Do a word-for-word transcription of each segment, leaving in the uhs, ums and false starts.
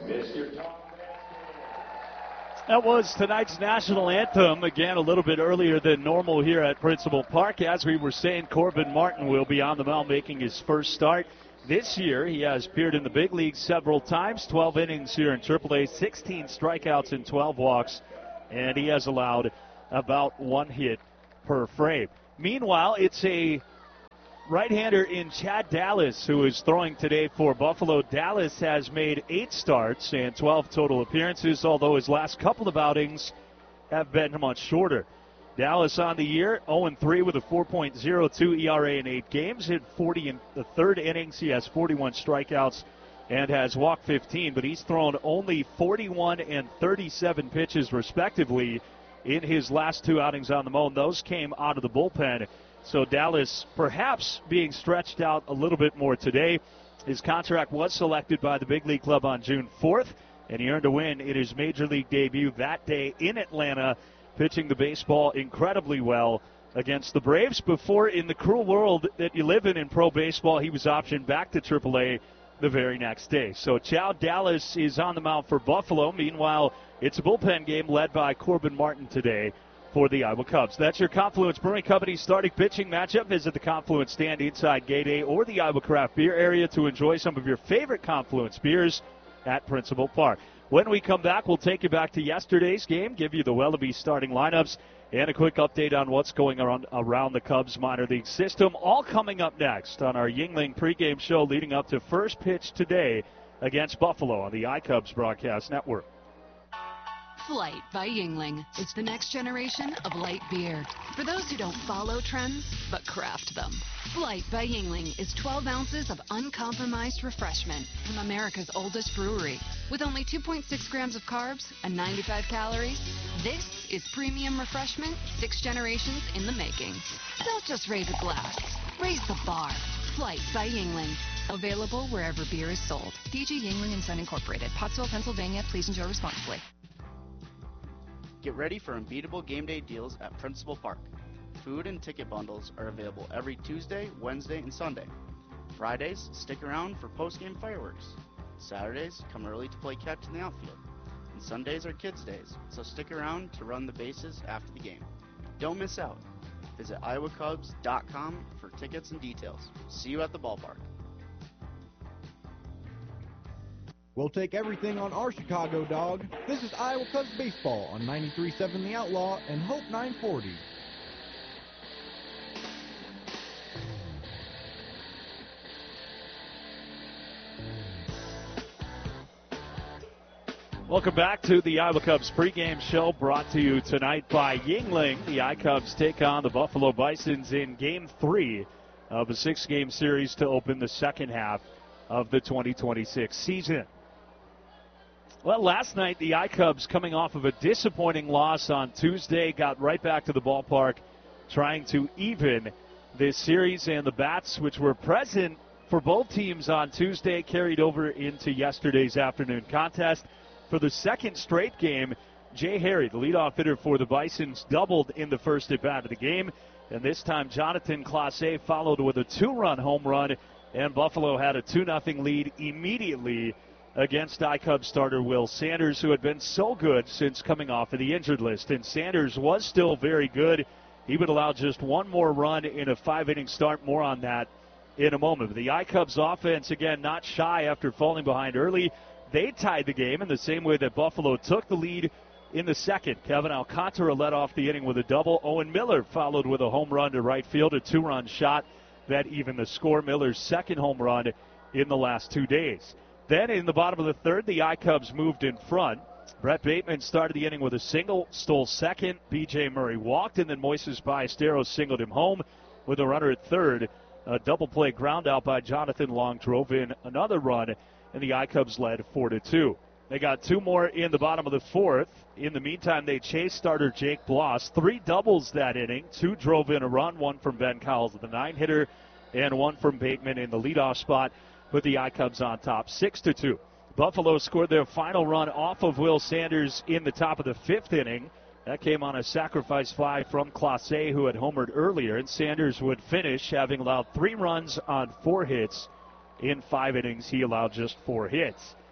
Mister Tom. That was tonight's national anthem, again a little bit earlier than normal here at Principal Park. As we were saying, Corbin Martin will be on the mound making his first start. This year, he has appeared in the big leagues several times, twelve innings here in triple A, sixteen strikeouts and twelve walks, and he has allowed about one hit per frame. Meanwhile, it's a right-hander in Chad Dallas who is throwing today for Buffalo. Dallas has made eight starts and twelve total appearances, although his last couple of outings have been much shorter. Dallas on the year, oh and three with a four point oh two E R A in eight games, hit forty in the third innings. He has forty-one strikeouts and has walked fifteen, but he's thrown only forty-one and thirty-seven pitches respectively in his last two outings on the mound. Those came out of the bullpen. So Dallas perhaps being stretched out a little bit more today. His contract was selected by the Big League Club on June fourth, and he earned a win in his Major League debut that day in Atlanta, pitching the baseball incredibly well against the Braves. Before, in the cruel world that you live in in pro baseball, he was optioned back to triple A the very next day. So Chad Dallas is on the mound for Buffalo. Meanwhile, it's a bullpen game led by Corbin Martin today for the Iowa Cubs. That's your Confluence Brewing Company starting pitching matchup. Visit the Confluence stand inside Gate A or the Iowa Craft Beer area to enjoy some of your favorite Confluence beers at Principal Park. When we come back, we'll take you back to yesterday's game, give you the Wellaby starting lineups, and a quick update on what's going on around the Cubs minor league system. All coming up next on our Yuengling pregame show leading up to first pitch today against Buffalo on the iCubs Broadcast Network. Flight by Yuengling. It's the next generation of light beer. For those who don't follow trends, but craft them. Flight by Yuengling is twelve ounces of uncompromised refreshment from America's oldest brewery. With only two point six grams of carbs and ninety-five calories, this is premium refreshment six generations in the making. Don't just raise a glass. Raise the bar. Flight by Yuengling. Available wherever beer is sold. D G Yuengling and Son Incorporated. Pottsville, Pennsylvania. Please enjoy responsibly. Get ready for unbeatable game day deals at Principal Park. Food and ticket bundles are available every Tuesday, Wednesday, and Sunday. Fridays, stick around for post-game fireworks. Saturdays, come early to play catch in the outfield. And Sundays are kids' days, so stick around to run the bases after the game. Don't miss out. Visit iowa cubs dot com for tickets and details. See you at the ballpark. We'll take everything on our Chicago dog. This is Iowa Cubs Baseball on ninety-three point seven The Outlaw and Hope nine forty. Welcome back to the Iowa Cubs pregame show, brought to you tonight by Yuengling. The iCubs take on the Buffalo Bisons in Game three of a six-game series to open the second half of the twenty twenty-six season. Well, last night, the iCubs, coming off of a disappointing loss on Tuesday, got right back to the ballpark trying to even this series, and the bats, which were present for both teams on Tuesday, carried over into yesterday's afternoon contest. For the second straight game, Jay Harry, the leadoff hitter for the Bisons, doubled in the first at-bat of the game, and this time Jonathan Clase followed with a two-run home run, and Buffalo had a two nothing lead immediately against iCubs starter Will Sanders, who had been so good since coming off of the injured list. And Sanders was still very good. He would allow just one more run in a five-inning start. More on that in a moment. But the iCubs offense, again, not shy after falling behind early. They tied the game in the same way that Buffalo took the lead in the second. Kevin Alcantara led off the inning with a double. Owen Miller followed with a home run to right field, a two-run shot that evened the score. Miller's second home run in the last two days. Then in the bottom of the third, the iCubs moved in front. Brett Bateman started the inning with a single, stole second. B J Murray walked, and then Moises Ballesteros singled him home with a runner at third. A double play ground out by Jonathan Long drove in another run, and the iCubs led four to two. They got two more in the bottom of the fourth. In the meantime, they chased starter Jake Bloss. Three doubles that inning. Two drove in a run, one from Ben Cowles, the nine-hitter, and one from Bateman in the leadoff spot. Put the iCubs on top, six to two. Buffalo scored their final run off of Will Sanders in the top of the fifth inning. That came on a sacrifice fly from Clase, who had homered earlier, and Sanders would finish, having allowed three runs on four hits. In five innings, he allowed just four hits.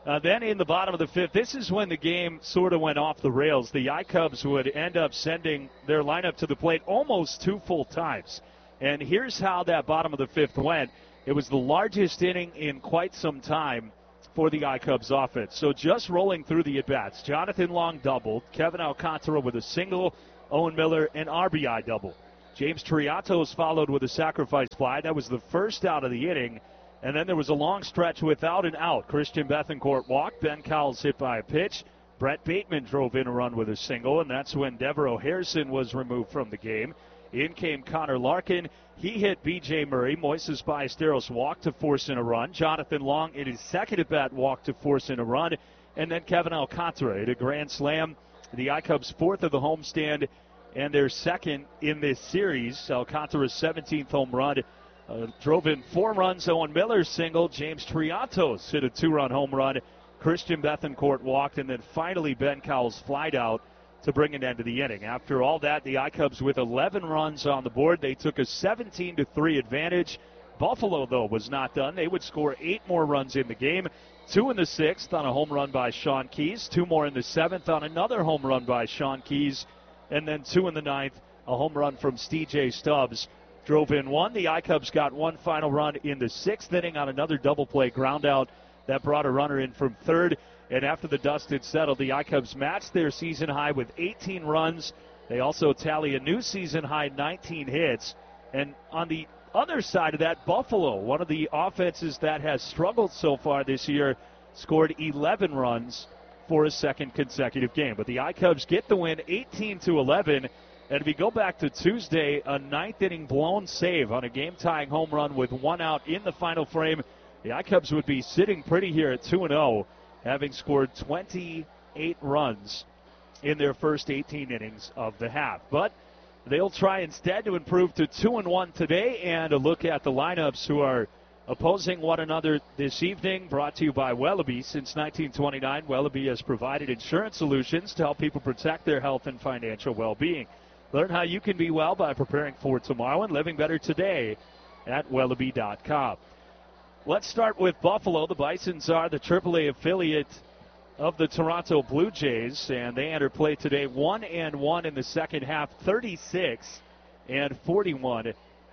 Uh, then in the bottom of the fifth, this is when the game sort of went off the rails. The I-Cubs would end up sending their lineup to the plate almost two full times. And here's how that bottom of the fifth went. It was the largest inning in quite some time for the I-Cubs offense. So just rolling through the at-bats. Jonathan Long doubled. Kevin Alcantara with a single. Owen Miller an R B I double. James Triatos followed with a sacrifice fly. That was the first out of the inning. And then there was a long stretch without an out. Christian Bethancourt walked. Ben Cowles hit by a pitch. Brett Bateman drove in a run with a single, and that's when Devereaux Harrison was removed from the game. In came Connor Larkin. He hit B J Murray. Moises Ballesteros walked to force in a run. Jonathan Long in his second at-bat walked to force in a run. And then Kevin Alcantara hit a grand slam. The I-Cubs' fourth of the homestand and their second in this series. Alcantara's seventeenth home run. Uh, drove in four runs. Owen Miller single. James Triatos hit a two-run home run. Christian Bethancourt walked, and then finally Ben Cowles flied out to bring an end to the inning. After all that, the I-Cubs with eleven runs on the board. They took a seventeen to three advantage. Buffalo, though, was not done. They would score eight more runs in the game. Two in the sixth on a home run by Sean Keyes. Two more in the seventh on another home run by Sean Keyes. And then two in the ninth, a home run from C J Stubbs. Drove in one. The I-Cubs got one final run in the sixth inning on another double play ground out that brought a runner in from third. And after the dust had settled, the I-Cubs matched their season high with eighteen runs. They also tally a new season high nineteen hits. And on the other side of that, Buffalo, one of the offenses that has struggled so far this year, scored eleven runs for a second consecutive game. But the I-Cubs get the win eighteen to eleven. And if you go back to Tuesday, a ninth inning blown save on a game-tying home run with one out in the final frame, the I-Cubs would be sitting pretty here at two and oh, having scored twenty-eight runs in their first eighteen innings of the half. But they'll try instead to improve to two and one today, and a look at the lineups who are opposing one another this evening, brought to you by Wellaby. Since nineteen twenty-nine, Wellaby has provided insurance solutions to help people protect their health and financial well-being. Learn how you can be well by preparing for tomorrow and living better today at Wellaby dot com. Let's start with Buffalo. The Bisons are the triple A affiliate of the Toronto Blue Jays, and they enter play today one and one in the second half. thirty-six and forty-one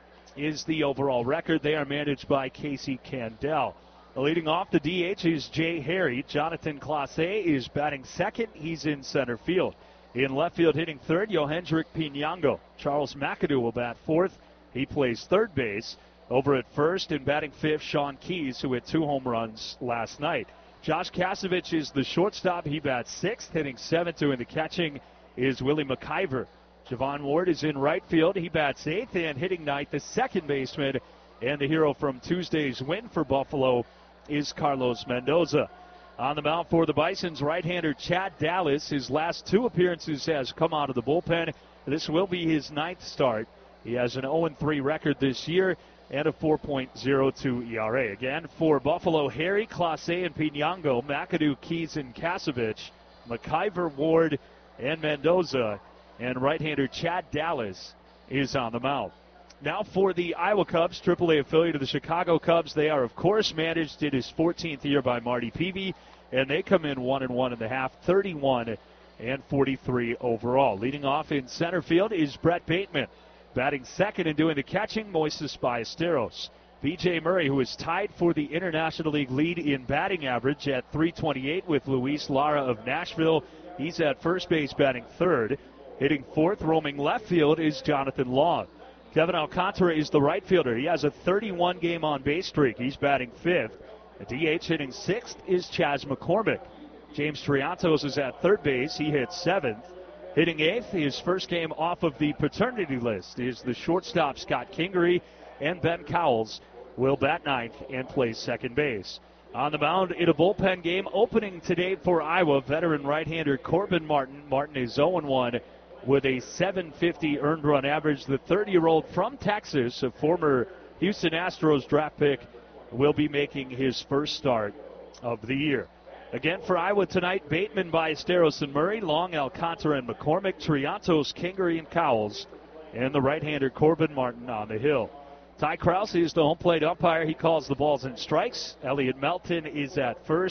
is the overall record. They are managed by Casey Candell. Leading off the D H is Jay Harry. Jonathan Clase is batting second. He's in center field. In left field hitting third, Yohendrick Pinango. Charles McAdoo will bat fourth. He plays third base. Over at first and batting fifth, Sean Keyes, who hit two home runs last night. Josh Kasevich is the shortstop. He bats sixth. Hitting seventh. In the catching is Willie McIver. Javon Ward is in right field. He bats eighth, and hitting ninth, the second baseman. And the hero from Tuesday's win for Buffalo is Carlos Mendoza. On the mound for the Bisons, right-hander Chad Dallas. His last two appearances has come out of the bullpen. This will be his ninth start. He has an oh and three record this year and a four point oh two E R A. Again, for Buffalo, Harry, Clase, and Pinango, McAdoo, Keyes, and Kasevich, McIver, Ward, and Mendoza. And right-hander Chad Dallas is on the mound. Now for the Iowa Cubs, triple A affiliate of the Chicago Cubs. They are, of course, managed in his fourteenth year by Marty Peavy, and they come in one and one in the half, thirty-one and forty-three overall. Leading off in center field is Brett Bateman. Batting second and doing the catching, Moises Ballesteros. B J Murray, who is tied for the International League lead in batting average at three twenty-eight with Luis Lara of Nashville. He's at first base batting third. Hitting fourth, roaming left field, is Jonathan Long. Kevin Alcantara is the right fielder. He has a thirty-one game on-base streak. He's batting fifth. The D H hitting sixth is Chas McCormick. James Triatos is at third base. He hits seventh. Hitting eighth, his first game off of the paternity list, is the shortstop Scott Kingery, and Ben Cowles will bat ninth and play second base. On the mound in a bullpen game opening today for Iowa, veteran right-hander Corbin Martin. Martin is oh and one with a seven fifty earned run average. The thirty-year-old from Texas, a former Houston Astros draft pick, will be making his first start of the year. Again for Iowa tonight, Bateman, Ballesteros, and Murray, Long, Alcantara, and McCormick, Triatos, Kingery, and Cowles, and the right-hander Corbin Martin on the hill. Ty Krause is the home plate umpire. He calls the balls and strikes. Elliot Melton is at first.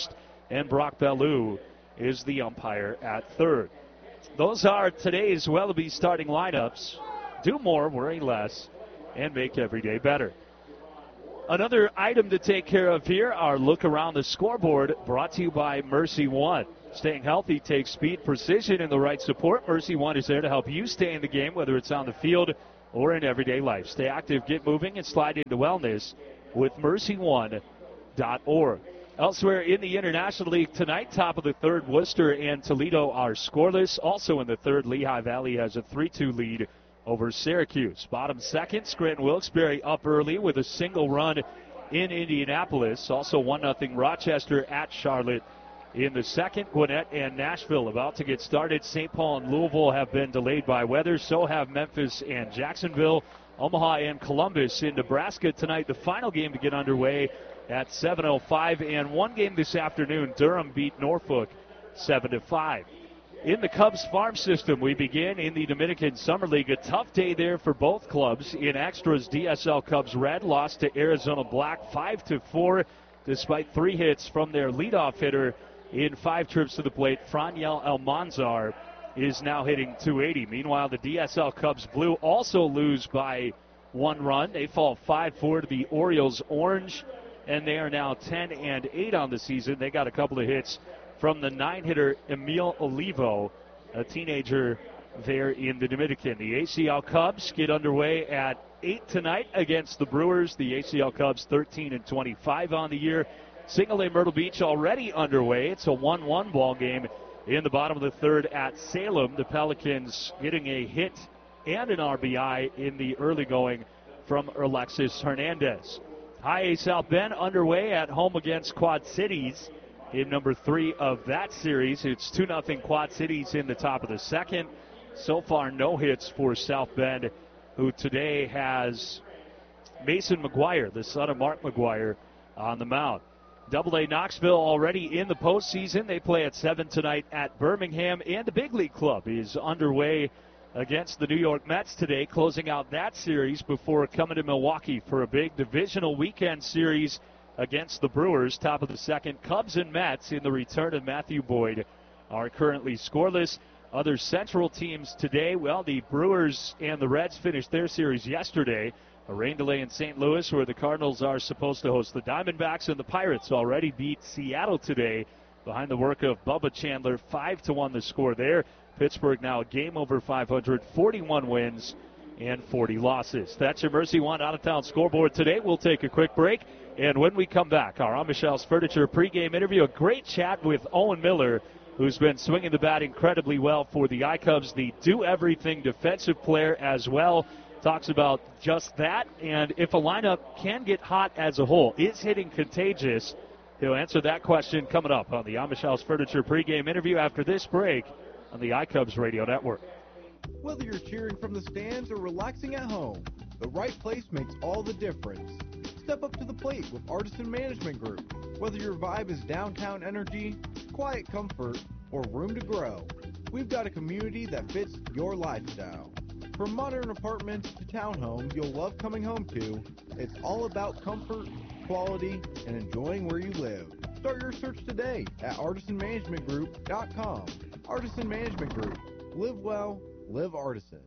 and Brock Ballou is the umpire at third. Those are today's Wellaby starting lineups. Do more, worry less, and make every day better. Another item to take care of here, our look around the scoreboard, brought to you by Mercy One. Staying healthy takes speed, precision, and the right support. Mercy One is there to help you stay in the game, whether it's on the field or in everyday life. Stay active, get moving, and slide into wellness with mercy one dot org. Elsewhere in the International League tonight, top of the third, Worcester and Toledo are scoreless. Also in the third, Lehigh Valley has a three two lead over Syracuse. Bottom second, Scranton Wilkes-Barre up early with a single run in Indianapolis. Also one nothing Rochester at Charlotte. In the second, Gwinnett and Nashville about to get started. Saint Paul and Louisville have been delayed by weather. So have Memphis and Jacksonville. Omaha and Columbus in Nebraska tonight. The final game to get underway at seven oh five. And one game this afternoon, Durham beat Norfolk seven to five. In the Cubs farm system, we begin in the Dominican Summer League. A tough day there for both clubs. In extras, D S L Cubs Red lost to Arizona Black five to four, despite three hits from their leadoff hitter in five trips to the plate. Franiel Almanzar is now hitting two eighty. Meanwhile, the D S L Cubs Blue also lose by one run. They fall five four to the Orioles Orange, and they are now ten and eight on the season. They got a couple of hits from the nine-hitter Emil Olivo, a teenager there in the Dominican. The A C L Cubs get underway at eight tonight against the Brewers. The A C L Cubs thirteen and twenty-five on the year. Single A Myrtle Beach already underway. It's a one one ball game in the bottom of the third at Salem. The Pelicans getting a hit and an R B I in the early going from Alexis Hernandez. High A South Bend underway at home against Quad Cities in number three of that series. It's two nothing Quad Cities in the top of the second. So far, no hits for South Bend, who today has Mason McGuire, the son of Mark McGuire, on the mound. Double A Knoxville already in the postseason. They play at seven tonight at Birmingham, and the Big League Club is underway against the New York Mets today, closing out that series before coming to Milwaukee for a big divisional weekend series against the Brewers. Top of the second, Cubs and Mets in the return of Matthew Boyd are currently scoreless. Other Central teams today, well, the Brewers and the Reds finished their series yesterday. A rain delay in Saint Louis, where the Cardinals are supposed to host the Diamondbacks, and the Pirates already beat Seattle today behind the work of Bubba Chandler. five to one the score there. Pittsburgh now a game over five hundred, forty-one wins and forty losses. That's your Mercy One out-of-town scoreboard today. We'll take a quick break, and when we come back, our Amish House Furniture pregame interview, a great chat with Owen Miller, who's been swinging the bat incredibly well for the I-Cubs, the do-everything defensive player as well. Talks about just that, and if a lineup can get hot as a whole, is hitting contagious? He'll answer that question coming up on the Amish House Furniture pregame interview after this break on the I-Cubs Radio Network. Whether you're cheering from the stands or relaxing at home, the right place makes all the difference. Step up to the plate with Artisan Management Group. Whether your vibe is downtown energy, quiet comfort, or room to grow, we've got a community that fits your lifestyle. From modern apartments to townhomes you'll love coming home to, it's all about comfort, quality, and enjoying where you live. Start your search today at artisan management group dot com. Artisan Management Group. Live well, live Artisan.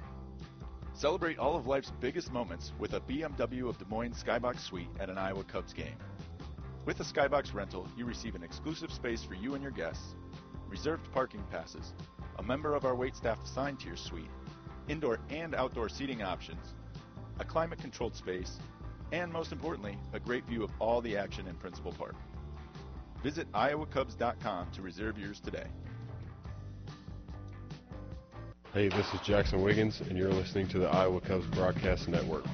Celebrate all of life's biggest moments with a B M W of Des Moines Skybox Suite at an Iowa Cubs game. With a Skybox rental, you receive an exclusive space for you and your guests, reserved parking passes, a member of our waitstaff assigned to your suite, indoor and outdoor seating options, a climate-controlled space, and most importantly, a great view of all the action in Principal Park. Visit iowa cubs dot com to reserve yours today. Hey, this is Jackson Wiggins, and you're listening to the Iowa Cubs Broadcast Network.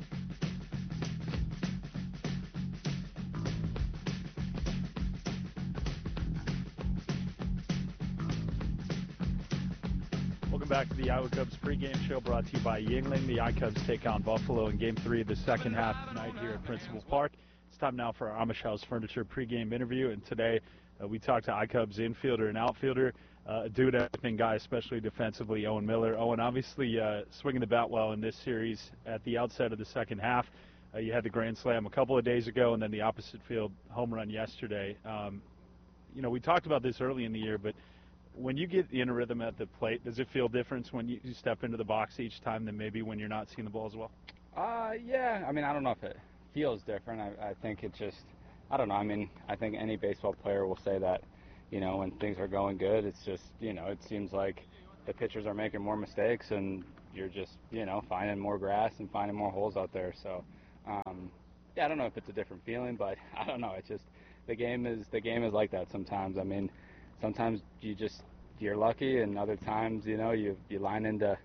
Welcome back to the Iowa Cubs pregame show, brought to you by Yuengling. The I-Cubs take on Buffalo in Game three of the second half tonight here at Principal Park. It's time now for our Amish House Furniture pregame interview, and today uh, we talked to I-Cubs infielder and outfielder, uh, a do-it-everything guy, especially defensively, Owen Miller. Owen, obviously uh, swinging the bat well in this series at the outset of the second half. Uh, you had the grand slam a couple of days ago, and then the opposite field home run yesterday. Um, you know, we talked about this early in the year, but when you get in a rhythm at the plate, does it feel different when you, you step into the box each time than maybe when you're not seeing the ball as well? Uh, yeah. I mean, I don't know if it feels different. I, I think it just, I don't know. I mean, I think any baseball player will say that, you know, when things are going good, it's just, you know, it seems like the pitchers are making more mistakes and you're just, you know, finding more grass and finding more holes out there. So, um, yeah, I don't know if it's a different feeling, but I don't know. It's just the game is the game is like that sometimes. I mean, sometimes you just you're lucky, and other times, you know, you you line into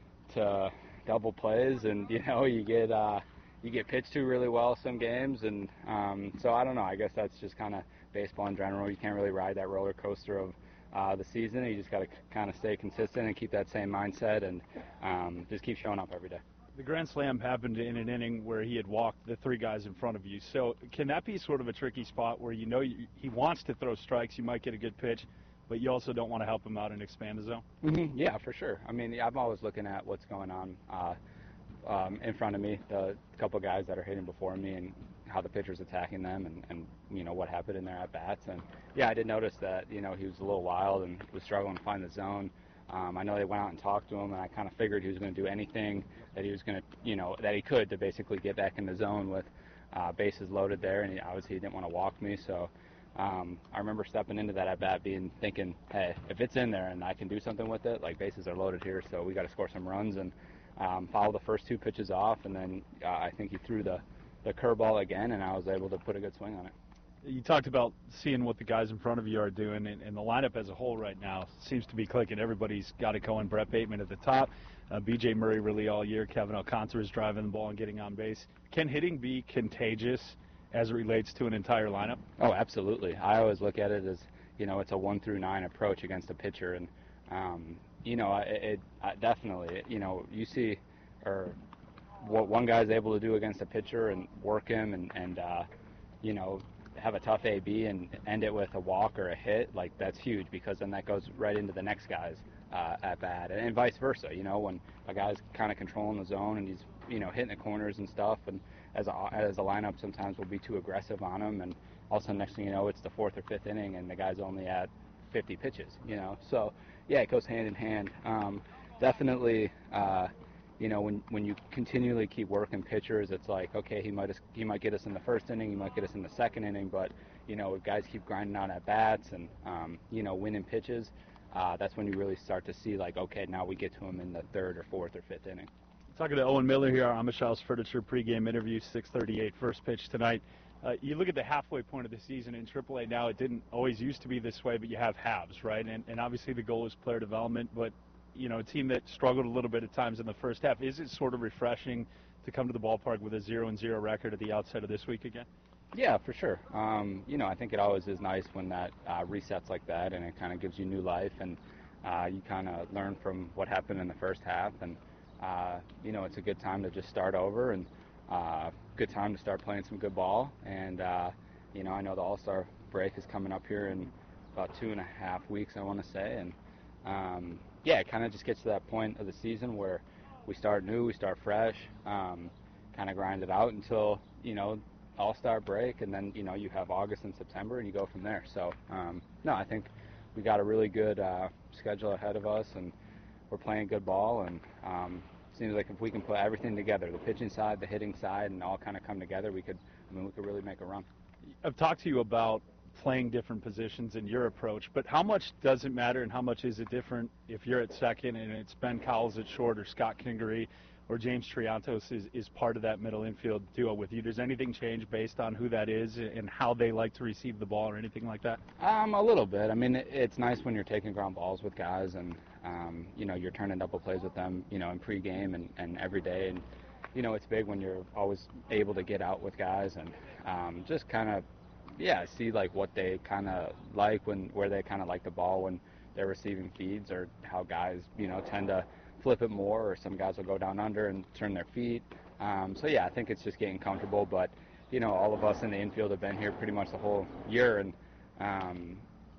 to double plays, and you know you get uh, you get pitched to really well some games, and um, so I don't know. I guess that's just kind of baseball in general. You can't really ride that roller coaster of uh, the season. You just got to kind of stay consistent and keep that same mindset, and um, just keep showing up every day. The grand slam happened in an inning where he had walked the three guys in front of you. So can that be sort of a tricky spot where you know you, he wants to throw strikes, you might get a good pitch, but you also don't want to help him out and expand the zone? Mm-hmm. Yeah, for sure. I mean, I'm always looking at what's going on uh, um, in front of me, the couple guys that are hitting before me, and how the pitcher's attacking them, and, and you know what happened in their at bats. And yeah, I did notice that you know he was a little wild and was struggling to find the zone. Um, I know they went out and talked to him, and I kind of figured he was going to do anything that he was going to, you know, that he could to basically get back in the zone with uh, bases loaded there, and he, obviously he didn't want to walk me. So um, I remember stepping into that at bat, being thinking, hey, if it's in there and I can do something with it, like bases are loaded here, so we got to score some runs, and um, follow the first two pitches off, and then uh, I think he threw the the curveball again, and I was able to put a good swing on it. You talked about seeing what the guys in front of you are doing, and, and the lineup as a whole right now seems to be clicking. Everybody's got it going. Brett Bateman at the top, uh, B J Murray really all year. Kevin Alcantara is driving the ball and getting on base. Can hitting be contagious as it relates to an entire lineup? Oh, absolutely. I always look at it as, you know, it's a one through nine approach against a pitcher, and um, you know, it, it I definitely, you know, you see, or what one guy's able to do against a pitcher and work him, and and uh, you know, have a tough A B and end it with a walk or a hit, like that's huge, because then that goes right into the next guy's uh, at bat, and, and vice versa. You know, when a guy's kind of controlling the zone and he's, you know, hitting the corners and stuff, and as a, as a lineup sometimes we'll be too aggressive on him, and all of a sudden next thing you know it's the fourth or fifth inning and the guy's only at fifty pitches. You know, so yeah, it goes hand in hand. Um, definitely. Uh, You know, when when you continually keep working pitchers, it's like, okay, he might he might get us in the first inning, he might get us in the second inning, but you know, if guys keep grinding out at bats and um, you know, winning pitches, uh, that's when you really start to see, like, okay, now we get to him in the third or fourth or fifth inning. Talking to Owen Miller here, Amish House Furniture pregame interview, six thirty-eight first pitch tonight. Uh, you look at the halfway point of the season in triple A now. It didn't always used to be this way, but you have halves, right? And and obviously the goal is player development, but you know, a team that struggled a little bit at times in the first half. Is it sort of refreshing to come to the ballpark with a zero and zero record at the outset of this week again? Yeah, for sure. Um, you know, I think it always is nice when that uh, resets like that, and it kind of gives you new life, and uh, you kind of learn from what happened in the first half, and uh, you know, it's a good time to just start over, and uh, good time to start playing some good ball. And uh, you know, I know the All-Star break is coming up here in about two and a half weeks, I want to say, and um, yeah, it kind of just gets to that point of the season where we start new, we start fresh, um, kind of grind it out until, you know, All-Star break, and then, you know, you have August and September, and you go from there. So, um, no, I think we got a really good uh, schedule ahead of us, and we're playing good ball, and um, it seems like if we can put everything together, the pitching side, the hitting side, and all kind of come together, we could, I mean, we could really make a run. I've talked to you about playing different positions in your approach, but how much does it matter, and how much is it different if you're at second and it's Ben Cowles at short, or Scott Kingery or James Triantos is, is part of that middle infield duo with you? Does anything change based on who that is and how they like to receive the ball or anything like that? Um, a little bit. I mean, it, it's nice when you're taking ground balls with guys, and um, you know, you're turning double plays with them, you know, in pregame and, and every day, and you know, it's big when you're always able to get out with guys and um, just kind of, yeah, see like what they kind of like, when where they kind of like the ball when they're receiving feeds, or how guys, you know, tend to flip it more, or some guys will go down under and turn their feet. Um, so yeah, I think it's just getting comfortable. But you know, all of us in the infield have been here pretty much the whole year, and um,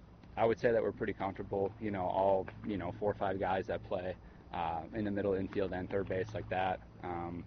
I would say that we're pretty comfortable. You know, all you know, four or five guys that play uh, in the middle infield and third base like that. Um,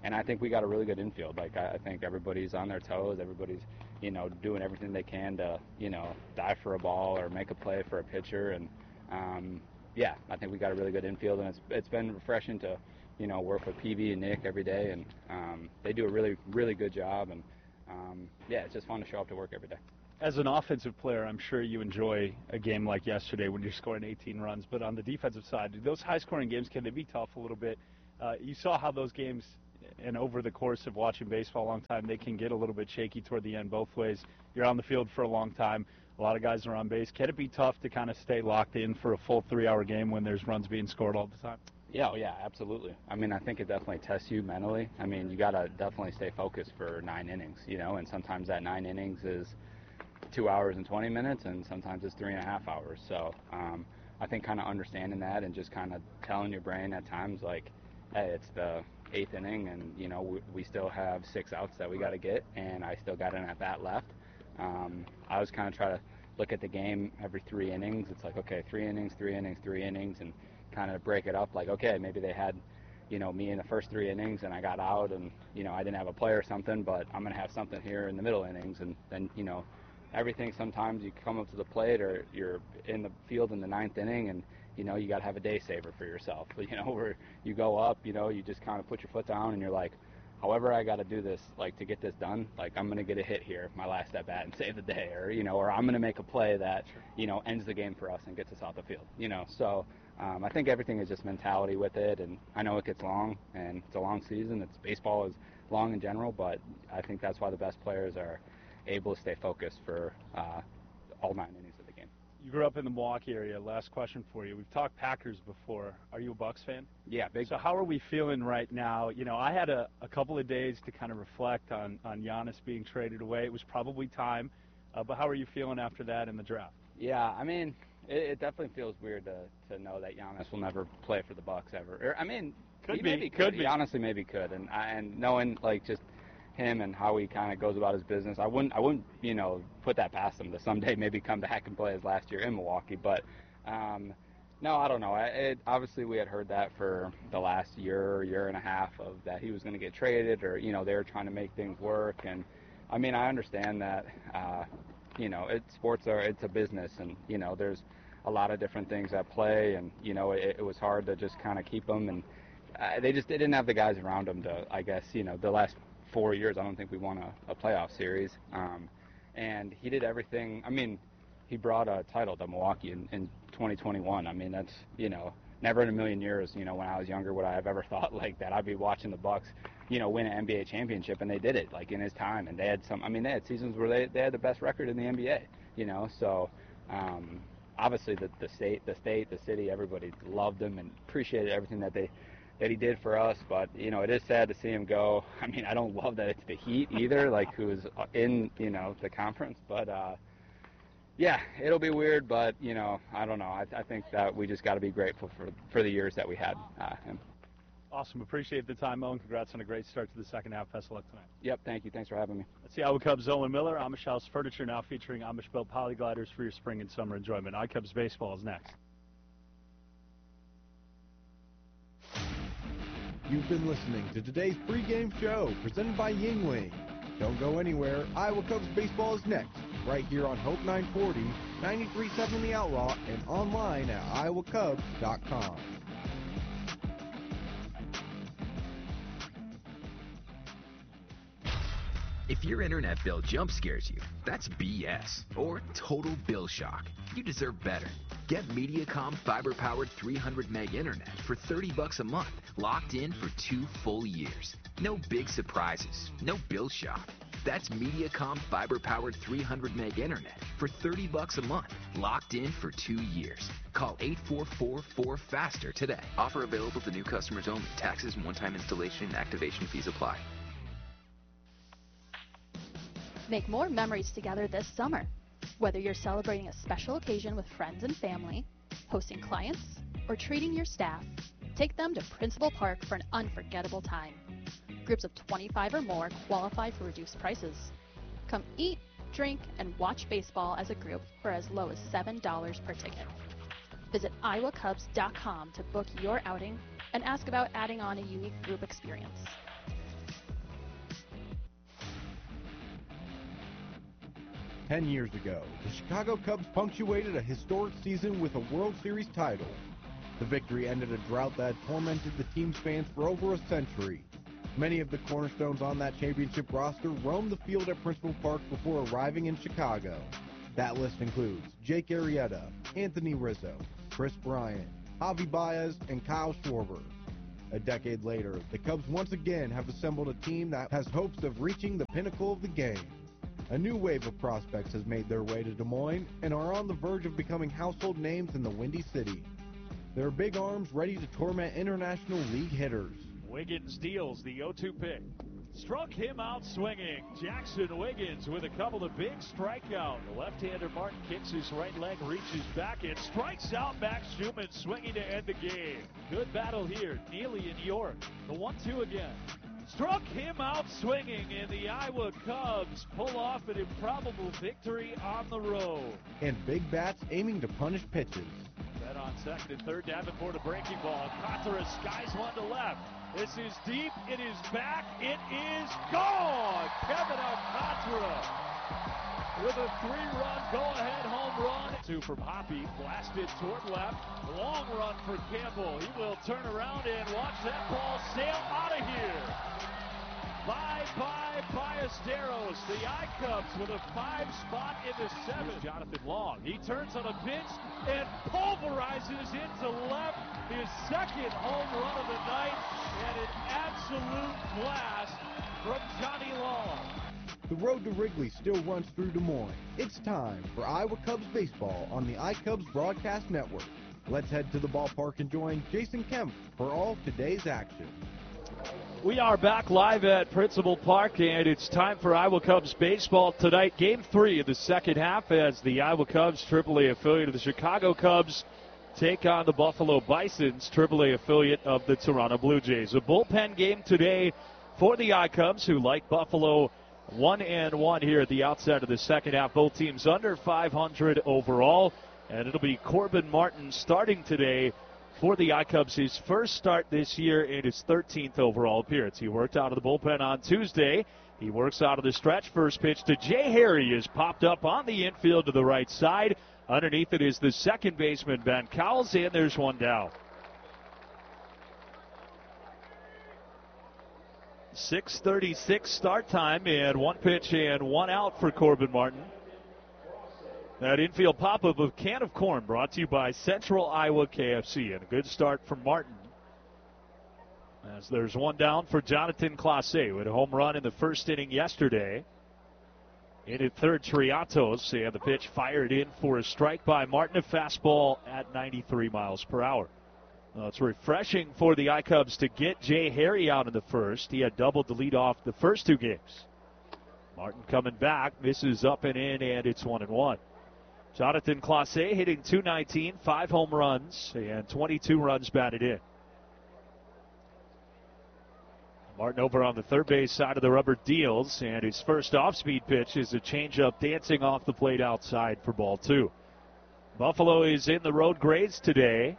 and I think we got a really good infield. Like I, I think everybody's on their toes. Everybody's, you know, doing everything they can to, you know, dive for a ball or make a play for a pitcher. And um, yeah, I think we got a really good infield, and it's it's been refreshing to, you know, work with P V and Nick every day, and um, they do a really really good job. And um, yeah, it's just fun to show up to work every day. As an offensive player, I'm sure you enjoy a game like yesterday when you're scoring eighteen runs. But on the defensive side, those high-scoring games, can they be tough a little bit? Uh, you saw how those games, and over the course of watching baseball a long time, they can get a little bit shaky toward the end both ways. You're on the field for a long time. A lot of guys are on base. Can it be tough to kind of stay locked in for a full three-hour game when there's runs being scored all the time? Yeah, oh yeah, absolutely. I mean, I think it definitely tests you mentally. I mean, you got to definitely stay focused for nine innings, you know, and sometimes that nine innings is two hours and twenty minutes, and sometimes it's three and a half hours. So um, I think kind of understanding that and just kind of telling your brain at times, like, hey, it's the eighth inning, and, you know, we, we still have six outs that we got to get, and I still got an at-bat left. Um, I was kind of try to look at the game every three innings. It's like, okay, three innings, three innings, three innings, and kind of break it up like, okay, maybe they had, you know, me in the first three innings and I got out and, you know, I didn't have a play or something, but I'm going to have something here in the middle innings. And then, you know, everything, sometimes you come up to the plate or you're in the field in the ninth inning and, you know, you got to have a day saver for yourself. You know, where you go up, you know, you just kind of put your foot down and you're like, however I got to do this, like, to get this done, like, I'm going to get a hit here, my last at bat, and save the day, or, you know, or I'm going to make a play that, you know, ends the game for us and gets us off the field, you know. So um, I think everything is just mentality with it, and I know it gets long, and it's a long season. It's baseball is long in general, but I think that's why the best players are able to stay focused for uh, all nine innings of the game. You grew up in the Milwaukee area. Last question for you. We've talked Packers before. Are you a Bucks fan? Yeah, big. So how are we feeling right now? You know, I had a, a couple of days to kind of reflect on, on Giannis being traded away. It was probably time. Uh, but how are you feeling after that in the draft? Yeah, I mean, it, it definitely feels weird to, to know that Giannis will never play for the Bucks ever. Or, I mean, could he be. maybe could. could He be. honestly maybe could. And and knowing, like, just him and how he kind of goes about his business, I wouldn't, I wouldn't, you know, put that past him to someday maybe come back and play his last year in Milwaukee. But um, no, I don't know. I, it, obviously, we had heard that for the last year, year and a half of that he was going to get traded, or, you know, they were trying to make things work. And I mean, I understand that, uh, you know, it, sports are, it's a business, and, you know, there's a lot of different things at play, and, you know, it, it was hard to just kind of keep them, and uh, they just they didn't have the guys around them to, I guess, you know, the last four years, I don't think we won a, a playoff series. Um, and he did everything. I mean, he brought a title to Milwaukee in, in twenty twenty-one. I mean, that's, you know, never in a million years, you know, when I was younger would I have ever thought like that I'd be watching the Bucks, you know, win an N B A championship, and they did it, like, in his time. And they had some, I mean, they had seasons where they, they had the best record in the N B A, you know. So, um, obviously the, the state, the state, the city, everybody loved him and appreciated everything that they that he did for us. But, you know, it is sad to see him go. I mean, I don't love that it's the Heat either, like, who's in, you know, the conference. But, uh, yeah, it'll be weird, but, you know, I don't know. I, I think that we just got to be grateful for for the years that we had uh, him. Awesome. Appreciate the time, Owen. Congrats on a great start to the second half. Best of luck tonight. Yep, thank you. Thanks for having me. That's the Iowa Cubs' Owen Miller. Amish House Furniture now featuring Amish-built polygliders for your spring and summer enjoyment. iCubs baseball is next. You've been listening to today's pregame show presented by Yingling. Don't go anywhere. Iowa Cubs baseball is next, right here on Hope nine forty, ninety-three point seven The Outlaw, and online at iowa cubs dot com. If your internet bill jump scares you, that's B S or total bill shock. You deserve better. Get Mediacom fiber-powered three hundred meg internet for thirty bucks a month, locked in for two full years. No big surprises, no bill shock. That's Mediacom fiber-powered three hundred meg internet for thirty bucks a month, locked in for two years. Call eight four four four FASTER today. Offer available to new customers only. Taxes and one-time installation and activation fees apply. Make more memories together this summer. Whether you're celebrating a special occasion with friends and family, hosting clients, or treating your staff, take them to Principal Park for an unforgettable time. Groups of twenty-five or more qualify for reduced prices. Come eat, drink, and watch baseball as a group for as low as seven dollars per ticket. Visit iowa cubs dot com to book your outing and ask about adding on a unique group experience. ten years ago, the Chicago Cubs punctuated a historic season with a World Series title. The victory ended a drought that had tormented the team's fans for over a century. Many of the cornerstones on that championship roster roamed the field at Principal Park before arriving in Chicago. That list includes Jake Arrieta, Anthony Rizzo, Chris Bryant, Javi Baez, and Kyle Schwarber. A decade later, the Cubs once again have assembled a team that has hopes of reaching the pinnacle of the game. A new wave of prospects has made their way to Des Moines and are on the verge of becoming household names in the Windy City. Their big arms ready to torment International League hitters. Wiggins deals the oh two pick. Struck him out swinging. Jackson Wiggins with a couple of big strikeouts. The left-hander Martin kicks his right leg, reaches back, and strikes out Max Schumann swinging to end the game. Good battle here. Neely and York. The one two again. Struck him out swinging, and the Iowa Cubs pull off an improbable victory on the road. And big bats aiming to punish pitches. Set on second and third. Davenport a breaking ball. Alcantara skies one to left. This is deep. It is back. It is gone. Kevin Alcantara with a three-run go-ahead home run. Two from Hoppy. Blasted toward left. Long run for Campbell. He will turn around and watch that ball sail out of here. Bye-bye, Ballesteros. The I-Cubs with a five spot in the seventh. Jonathan Long. He turns on a pitch and pulverizes into left. His second home run of the night, and an absolute blast from Johnny Long. The road to Wrigley still runs through Des Moines. It's time for Iowa Cubs baseball on the iCubs Broadcast Network. Let's head to the ballpark and join Jason Kemp for all of today's action. We are back live at Principal Park, and it's time for Iowa Cubs baseball tonight. Game three of the second half as the Iowa Cubs, triple A affiliate of the Chicago Cubs, take on the Buffalo Bisons, triple A affiliate of the Toronto Blue Jays. A bullpen game today for the I-Cubs, who, like Buffalo, one and one here at the outset of the second half. Both teams under five hundred overall, and it'll be Corbin Martin starting today for the I-Cubs, his first start this year and his thirteenth overall appearance. He worked out of the bullpen on Tuesday. He works out of the stretch. First pitch to Jay Harry is popped up on the infield to the right side. Underneath it is the second baseman, Ben Cowles, and there's one down. six thirty-six start time, and one pitch and one out for Corbin Martin. That infield pop-up of Can of Corn brought to you by Central Iowa K F C. And a good start from Martin. As there's one down for Jonathan Clase, who had a home run in the first inning yesterday. In at third, Triatos, and the pitch fired in for a strike by Martin. A fastball at ninety-three miles per hour. Well, it's refreshing for the I-Cubs to get Jay Harry out in the first. He had doubled the lead off the first two games. Martin coming back, misses up and in, and it's one and one. Jonathan Clase hitting two nineteen, five home runs, and twenty-two runs batted in. Martin over on the third base side of the rubber deals, and his first off-speed pitch is a changeup dancing off the plate outside for ball two. Buffalo is in the road grades today.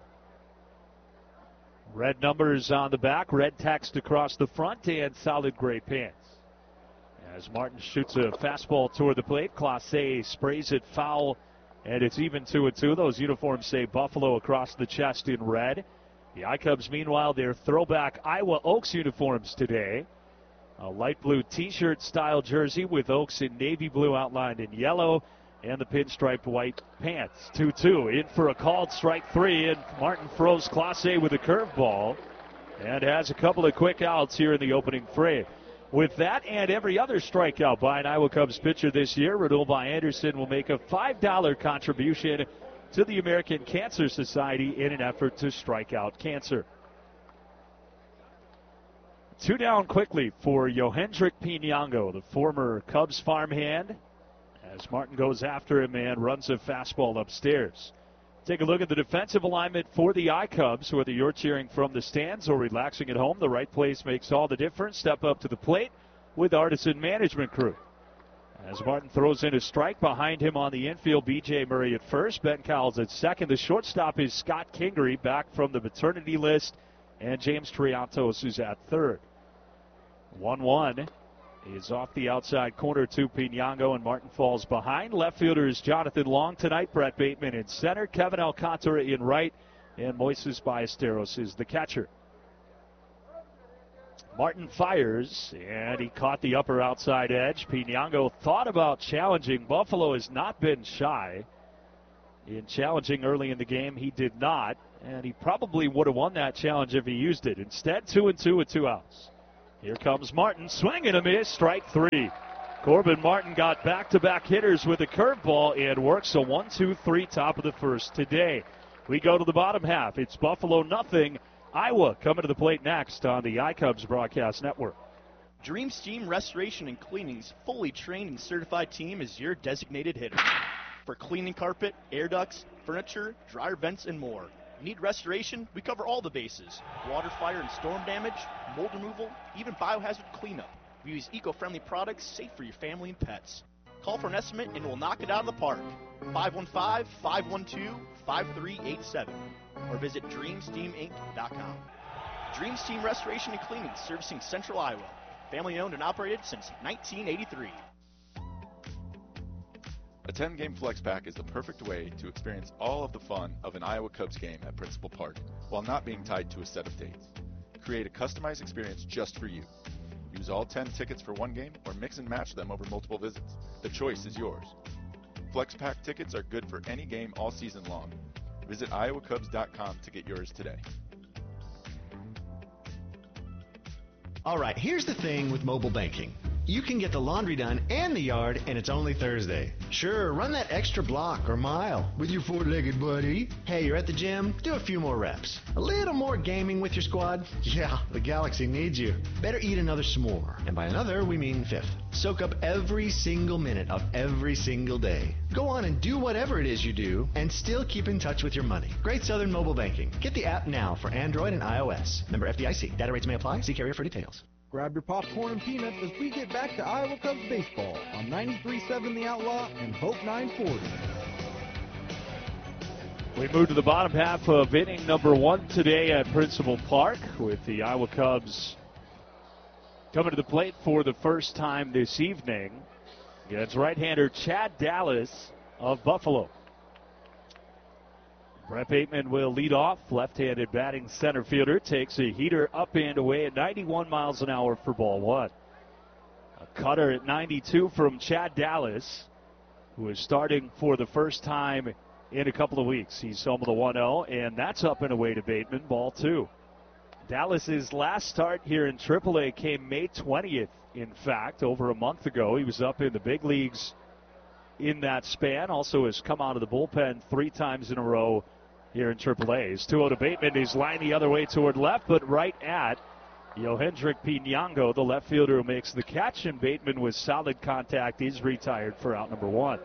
Red numbers on the back, red text across the front, and solid gray pants. As Martin shoots a fastball toward the plate, Clase sprays it foul, and it's even two and two. Those uniforms say Buffalo across the chest in red. The I-Cubs, meanwhile, their throwback Iowa Oaks uniforms today. A light blue T-shirt style jersey with Oaks in navy blue outlined in yellow, and the pinstriped white pants. two two, in for a called strike three, and Martin throws Clase with a curveball and has a couple of quick outs here in the opening frame. With that and every other strikeout by an Iowa Cubs pitcher this year, Rodolfo Anderson will make a five dollar contribution to the American Cancer Society in an effort to strike out cancer. Two down quickly for Yohendrick Pinango, the former Cubs farmhand, as Martin goes after him and runs a fastball upstairs. Take a look at the defensive alignment for the I-Cubs. Whether you're cheering from the stands or relaxing at home, the right place makes all the difference. Step up to the plate with Artisan Management Crew. As Martin throws in a strike, behind him on the infield, B J Murray at first, Ben Cowles at second. The shortstop is Scott Kingery, back from the paternity list, and James Triantos is at third. one one is off the outside corner to Pinango, and Martin falls behind. Left fielder is Jonathan Long tonight. Brett Bateman in center. Kevin Alcantara in right. And Moises Ballesteros is the catcher. Martin fires, and he caught the upper outside edge. Pinango thought about challenging. Buffalo has not been shy in challenging early in the game. He did not, and he probably would have won that challenge if he used it. Instead, two and two with two outs. Here comes Martin, swing and a miss, strike three. Corbin Martin got back-to-back hitters with a curveball and works a one two three top of the first today. We go to the bottom half. It's Buffalo nothing. Iowa coming to the plate next on the iCubs Broadcast Network. Dream Steam Restoration and Cleaning's fully trained and certified team is your designated hitter. For cleaning carpet, air ducts, furniture, dryer vents, and more. Need restoration? We cover all the bases. Water, fire, and storm damage, mold removal, even biohazard cleanup. We use eco-friendly products safe for your family and pets. Call for an estimate and we'll knock it out of the park. five one five, five one two, five three eight seven or visit dream steam inc dot com. Dream Steam Restoration and Cleaning, servicing Central Iowa. Family owned and operated since nineteen eighty-three. A ten-game flex pack is the perfect way to experience all of the fun of an Iowa Cubs game at Principal Park while not being tied to a set of dates. Create a customized experience just for you. Use all ten tickets for one game or mix and match them over multiple visits. The choice is yours. Flex pack tickets are good for any game all season long. Visit iowa cubs dot com to get yours today. All right, here's the thing with mobile banking. You can get the laundry done and the yard, and it's only Thursday. Sure, run that extra block or mile with your four-legged buddy. Hey, you're at the gym? Do a few more reps. A little more gaming with your squad? Yeah, the Galaxy needs you. Better eat another s'more. And by another, we mean fifth. Soak up every single minute of every single day. Go on and do whatever it is you do, and still keep in touch with your money. Great Southern Mobile Banking. Get the app now for Android and iOS. Member F D I C. Data rates may apply. See carrier for details. Grab your popcorn and peanuts as we get back to Iowa Cubs baseball on ninety-three point seven The Outlaw and Hope nine forty. We move to the bottom half of inning number one today at Principal Park with the Iowa Cubs coming to the plate for the first time this evening against right-hander Chad Dallas of Buffalo. Brett Bateman will lead off. Left-handed batting center fielder takes a heater up and away at ninety-one miles an hour for ball one. A cutter at ninety-two from Chad Dallas, who is starting for the first time in a couple of weeks. He's home with a one oh, and that's up and away to Bateman, ball two. Dallas's last start here in triple A came May twentieth, in fact, over a month ago. He was up in the big leagues in that span. Also has come out of the bullpen three times in a row here in triple A. It's two oh to Bateman. He's lined the other way toward left, but right at Yohendrick Pinango, the left fielder who makes the catch, and Bateman with solid contact is retired for out number one.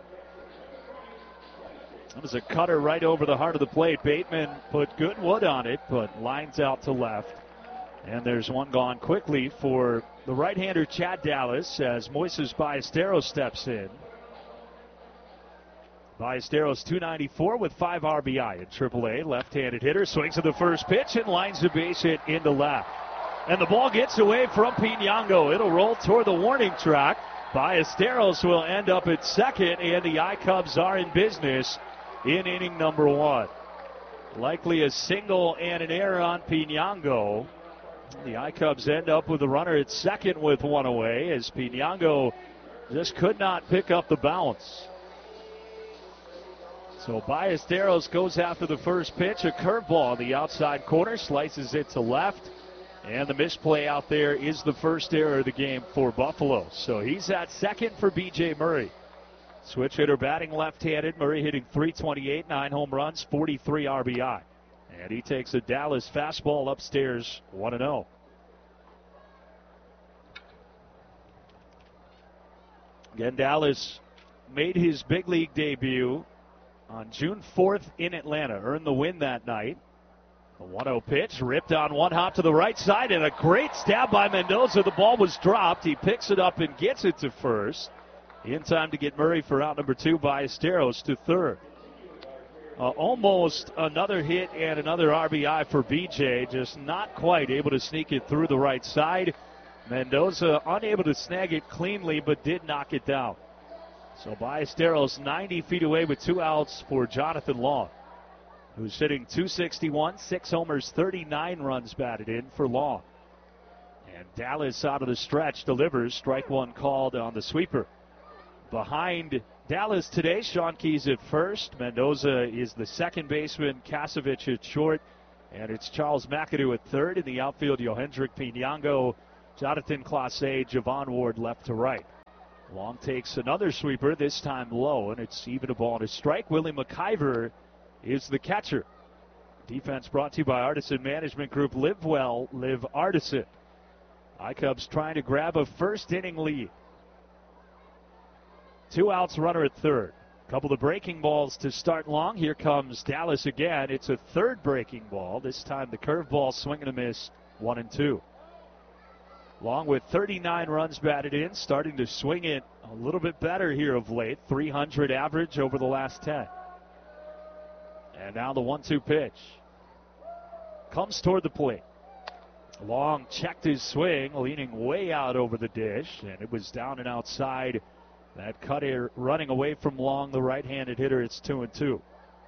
That was a cutter right over the heart of the plate. Bateman put good wood on it, but lines out to left. And there's one gone quickly for the right-hander Chad Dallas as Moises Ballesteros steps in. Ballesteros two ninety-four with five R B I in triple A. Left-handed hitter swings at the first pitch and lines the base hit into left. And the ball gets away from Pinango. It'll roll toward the warning track. Ballesteros will end up at second, and the iCubs are in business in inning number one. Likely a single and an error on Pinango. The iCubs end up with a runner at second with one away as Pinango just could not pick up the bounce. So Ballesteros goes after the first pitch. A curveball on the outside corner, slices it to left. And the misplay out there is the first error of the game for Buffalo. So he's at second for B J Murray. Switch hitter batting left-handed. Murray hitting three twenty-eight, nine home runs, forty-three R B I. And he takes a Dallas fastball upstairs, one and oh. Again, Dallas made his big league debut on June fourth in Atlanta. Earned the win that night. The one oh pitch ripped on one hop to the right side, and a great stab by Mendoza. The ball was dropped. He picks it up and gets it to first. In time to get Murray for out number two. Ballesteros to third. Uh, almost another hit and another R B I for B J. Just not quite able to sneak it through the right side. Mendoza unable to snag it cleanly, but did knock it down. So Ballesteros ninety feet away with two outs for Jonathan Long, who's hitting two sixty-one, six homers, thirty-nine runs batted in for Long. And Dallas out of the stretch delivers. Strike one called on the sweeper. Behind Dallas today, Sean Keyes at first. Mendoza is the second baseman. Kasevich at short. And it's Charles McAdoo at third. In the outfield, Yohendrick Pinango, Jonathan Clase, Javon Ward left to right. Long takes another sweeper, this time low, and it's even a ball and a strike. Willie McIver is the catcher. Defense brought to you by Artisan Management Group. Live well, live Artisan. I-Cubs trying to grab a first inning lead. Two outs, runner at third. Couple of breaking balls to start Long. Here comes Dallas again. It's a third breaking ball. This time the curveball swing and a miss, one and two. Long with thirty-nine runs batted in, starting to swing it a little bit better here of late. three hundred average over the last ten. And now the one two pitch. Comes toward the plate. Long checked his swing, leaning way out over the dish, and it was down and outside. That cut here running away from Long, the right-handed hitter. It's two and two.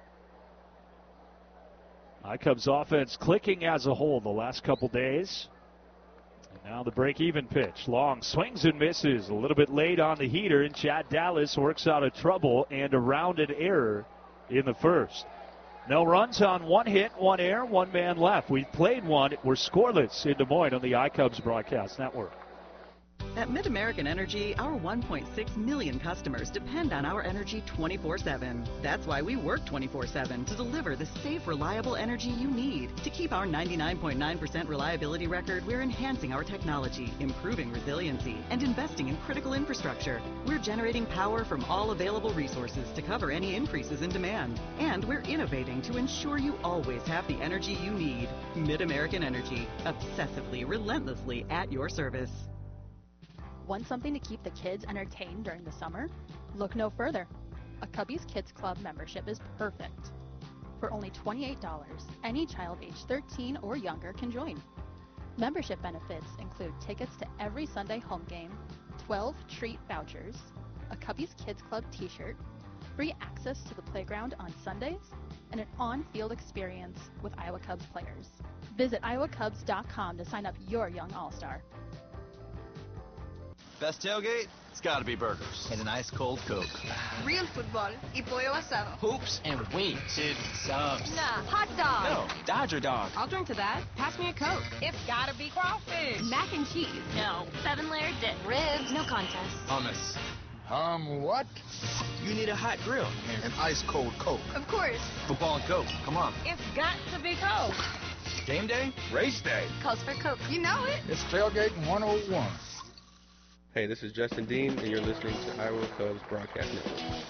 I-Cubs offense clicking as a whole the last couple days. And now the break-even pitch. Long swings and misses. A little bit late on the heater, and Chad Dallas works out of trouble and a rounded error in the first. No runs on one hit, one error, one man left. We played one. We're scoreless in Des Moines on the I-Cubs Broadcast Network. At MidAmerican Energy, our one point six million customers depend on our energy twenty-four seven. That's why we work twenty-four seven to deliver the safe, reliable energy you need. To keep our ninety-nine point nine percent reliability record, we're enhancing our technology, improving resiliency, and investing in critical infrastructure. We're generating power from all available resources to cover any increases in demand. And we're innovating to ensure you always have the energy you need. MidAmerican Energy, obsessively, relentlessly at your service. Want something to keep the kids entertained during the summer? Look no further. A Cubbies Kids Club membership is perfect. For only twenty-eight dollars, any child age thirteen or younger can join. Membership benefits include tickets to every Sunday home game, twelve treat vouchers, a Cubbies Kids Club t-shirt, free access to the playground on Sundays, and an on-field experience with Iowa Cubs players. Visit iowa cubs dot com to sign up your young all-star. Best tailgate? It's gotta be burgers. And an ice cold Coke. Real football y pollo asado. Hoops and wings. Dude, subs. Nah, hot dog. No, Dodger dog. I'll drink to that. Pass me a Coke. It's gotta be crawfish. Mac and cheese. No. Seven layer dip. Ribs. No contest. Hummus. Um, what? You need a hot grill. An ice cold Coke. Of course. Football and Coke. Come on. It's got to be Coke. Game day? Race day. Calls for Coke. You know it. It's Tailgating one oh one. Hey, this is Justin Dean, and you're listening to Iowa Cubs Broadcast Network.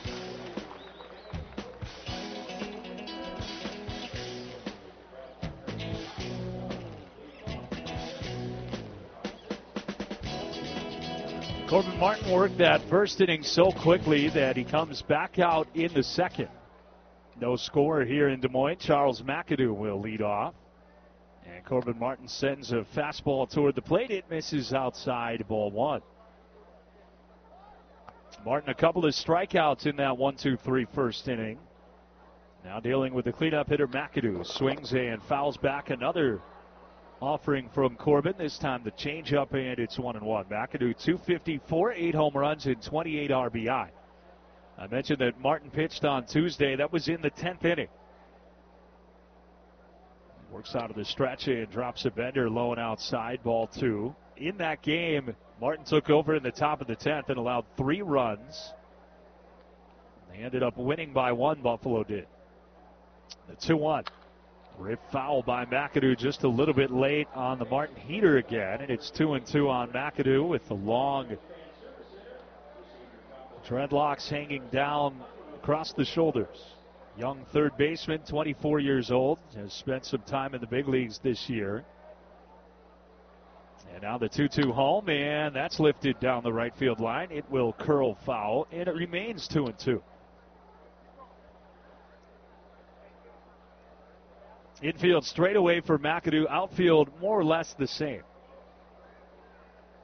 Corbin Martin worked that first inning so quickly that he comes back out in the second. No score here in Des Moines. Charles McAdoo will lead off. And Corbin Martin sends a fastball toward the plate. It misses outside, ball one. Martin, a couple of strikeouts in that one two three first inning. Now dealing with the cleanup hitter McAdoo. Swings and fouls back another offering from Corbin. This time the changeup, and it's one and one. McAdoo two fifty-four, eight home runs, and twenty-eight R B I. I mentioned that Martin pitched on Tuesday. That was in the tenth inning. Works out of the stretch and drops a bender low and outside, ball two. In that game, Martin took over in the top of the tenth and allowed three runs. They ended up winning by one, Buffalo did. The two one. Rip foul by McAdoo just a little bit late on the Martin heater again, and it's two and two on McAdoo with the long dreadlocks hanging down across the shoulders. Young third baseman, twenty-four years old, has spent some time in the big leagues this year. And now the two two home, and that's lifted down the right field line. It will curl foul, and it remains two and two. Infield straight away for McAdoo. Outfield more or less the same.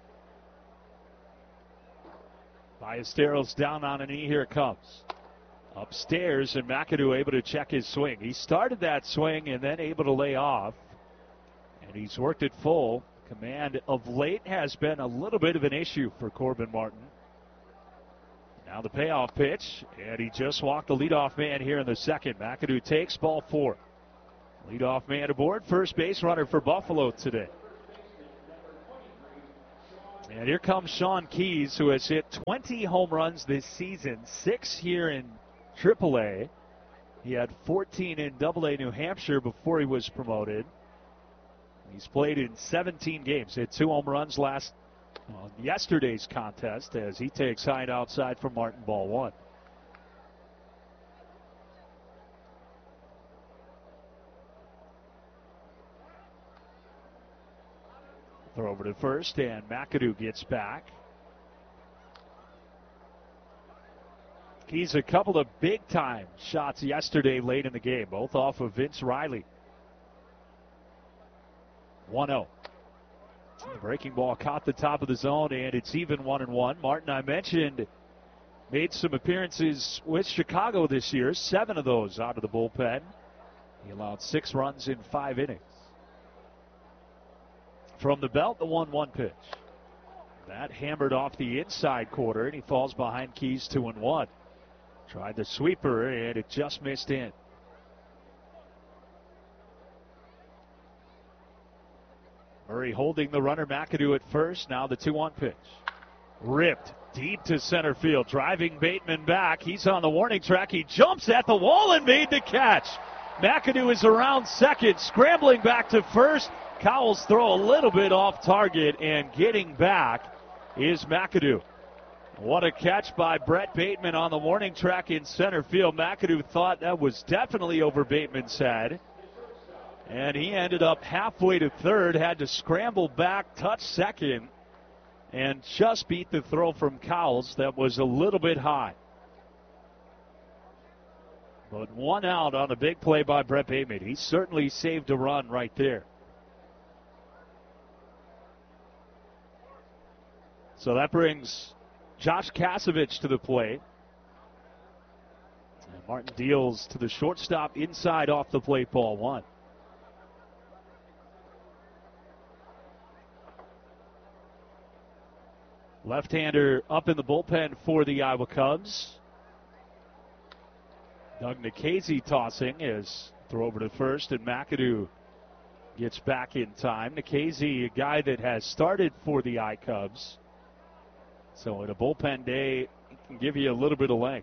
Ballesteros down on a knee. Here it comes. Upstairs, and McAdoo able to check his swing. He started that swing and then able to lay off. And he's worked it full. Command of late has been a little bit of an issue for Corbin Martin. Now the payoff pitch, and he just walked the leadoff man here in the second. McAdoo takes ball four. Leadoff man aboard, first base runner for Buffalo today. And here comes Sean Keys, who has hit twenty home runs this season, six here in triple A. He had fourteen in double A New Hampshire before he was promoted. He's played in seventeen games, hit two home runs last on yesterday's contest as he takes high and outside from Martin, ball one. Throw over to first, and McAdoo gets back. He's a couple of big-time shots yesterday late in the game, both off of Vince Riley. one oh. The breaking ball caught the top of the zone, and it's even one and one. Martin, I mentioned, made some appearances with Chicago this year, seven of those out of the bullpen. He allowed six runs in five innings. From the belt, the one one pitch. That hammered off the inside quarter, and he falls behind Keys two and one. Tried the sweeper, and it just missed in. Murray holding the runner, McAdoo at first. Now the two one pitch. Ripped deep to center field. Driving Bateman back. He's on the warning track. He jumps at the wall and made the catch. McAdoo is around second, scrambling back to first. Cowles throw a little bit off target, and getting back is McAdoo. What a catch by Brett Bateman on the warning track in center field. McAdoo thought that was definitely over Bateman's head. And he ended up halfway to third, had to scramble back, touch second, and just beat the throw from Cowles that was a little bit high. But one out on a big play by Brett Bateman. He certainly saved a run right there. So that brings Josh Kasevich to the plate. And Martin deals to the shortstop inside off the plate, ball one. Left-hander up in the bullpen for the Iowa Cubs. Doug Nikhazy tossing as throw over to first, and McAdoo gets back in time. Nikhazy, a guy that has started for the I Cubs. So in a bullpen day, he can give you a little bit of length.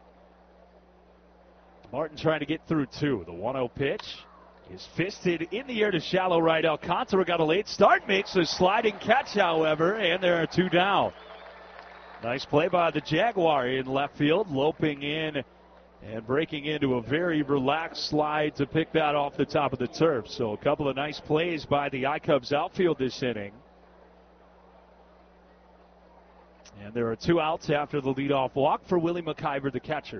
Martin trying to get through two. The one oh pitch is fisted in the air to shallow right. Alcantara got a late start, makes a sliding catch, however, and there are two down. Nice play by the Jaguar in left field, loping in and breaking into a very relaxed slide to pick that off the top of the turf. So a couple of nice plays by the I-Cubs outfield this inning. And there are two outs after the leadoff walk for Willie McIver, the catcher.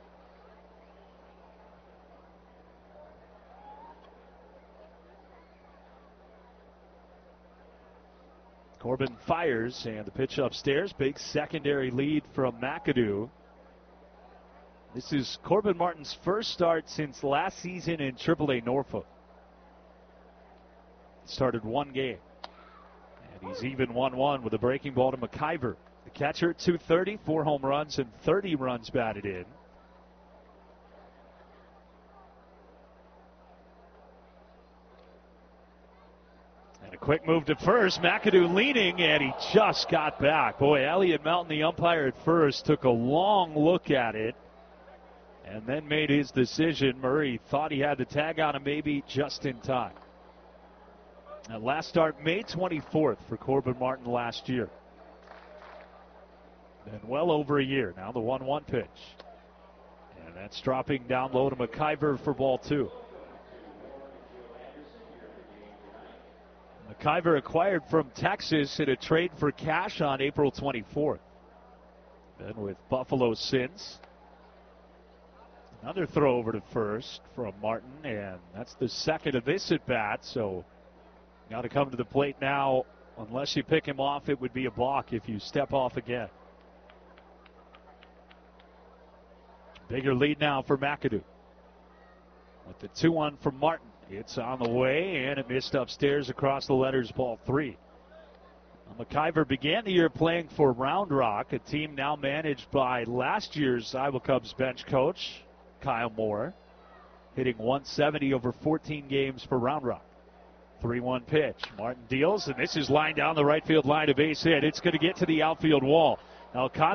Corbin fires, and the pitch upstairs. Big secondary lead from McAdoo. This is Corbin Martin's first start since last season in triple A Norfolk. Started one game. And he's even one one with a breaking ball to McIver. The catcher at two thirty, four home runs and thirty runs batted in. And a quick move to first. McAdoo leaning, and he just got back. Boy, Elliot Melton, the umpire at first, took a long look at it and then made his decision. Murray thought he had the tag on him, maybe just in time. And last start, May twenty-fourth for Corbin Martin last year. And well over a year. Now the one one pitch. And that's dropping down low to McIver for ball two. McIver acquired from Texas in a trade for cash on April twenty-fourth. Been with Buffalo since. Another throw over to first from Martin, and that's the second of this at bat, so got to come to the plate now. Unless you pick him off, it would be a balk if you step off again. Bigger lead now for McAdoo. With the two one from Martin. It's on the way, and it missed upstairs across the letters, ball three. Well, McIver began the year playing for Round Rock, a team now managed by last year's Iowa Cubs bench coach, Kyle Moore, hitting one seventy over fourteen games for Round Rock. three one pitch. Martin deals, and this is lined down the right field line, a base hit. It's going to get to the outfield wall. Alcantara